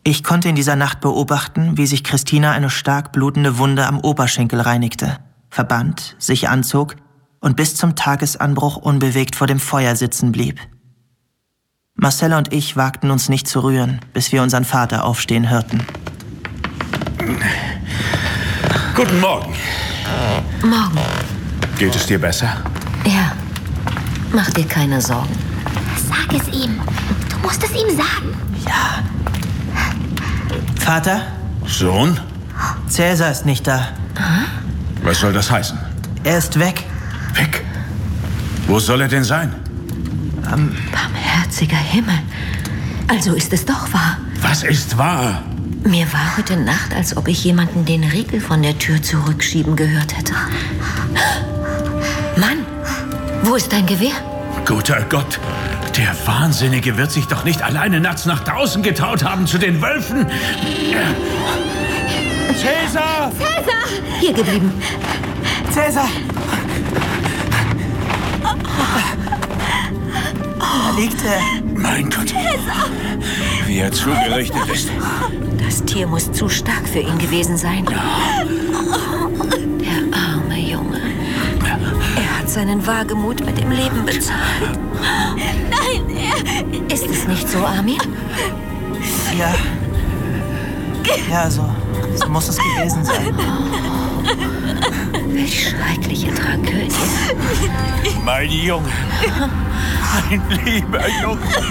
Ich konnte in dieser Nacht beobachten, wie sich Christina eine stark blutende Wunde am Oberschenkel reinigte, verband, sich anzog und bis zum Tagesanbruch unbewegt vor dem Feuer sitzen blieb. Marcella und ich wagten uns nicht zu rühren, bis wir unseren Vater aufstehen hörten. Guten Morgen. Morgen. Geht es dir besser? Ja. Mach dir keine Sorgen. Sag es ihm. Du musst es ihm sagen. Ja. Vater? Sohn? Cäsar ist nicht da. Was soll das heißen? Er ist weg. Weg? Wo soll er denn sein? Barmherziger Himmel. Also ist es doch wahr. Was ist wahr? Mir war heute Nacht, als ob ich jemanden den Riegel von der Tür zurückschieben gehört hätte. Mann, wo ist dein Gewehr? Guter Gott, der Wahnsinnige wird sich doch nicht alleine nachts nach draußen getraut haben zu den Wölfen. Cäsar! Hier geblieben. Cäsar! Da liegt er. Mein Gott, wie er zugerichtet ist. Das Tier muss zu stark für ihn gewesen sein. Der arme Junge. Er hat seinen Wagemut mit dem Leben bezahlt. Nein, Ist es nicht so, Armin? Ja. Ja, so muss es gewesen sein. Welch schreckliche Tragödie. Mein Junge. Mein lieber Junge.